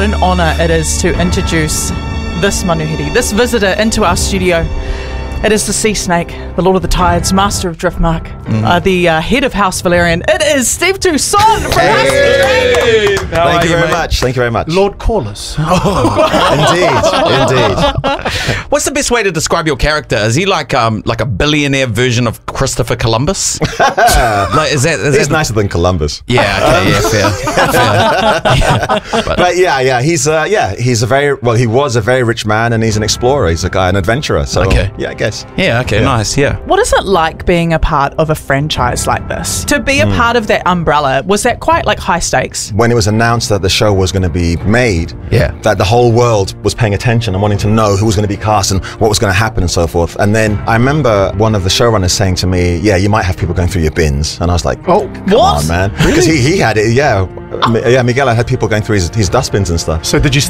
an honour it is to introduce this manuhiri, this visitor into our studio. It is the Sea Snake, the Lord of the Tides, Master of Driftmark, the head of House Valerian. It is Steve Toussaint from House Hey! Thank you very much. Thank you very much. Lord Corliss. Indeed. What's the best way to describe your character? Is he like a billionaire version of Christopher Columbus? Like, is He's nicer than Columbus. Yeah, okay, yeah, fair. But yeah, he's he was a very rich man, and he's an explorer. He's an adventurer. So Okay. yeah, I guess. Yeah, okay, nice, yeah. What is it like being a part of a franchise like this? To be a part of that umbrella, was that quite like high stakes? When it was announced that the show was going to be made, that the whole world was paying attention and wanting to know who was going to be cast and what was going to happen and so forth. And then I remember one of the showrunners saying to me, yeah, you might have people going through your bins. And I was like, oh, come on, man. Because he had it, Miguel had people going through his dustbins and stuff. So did you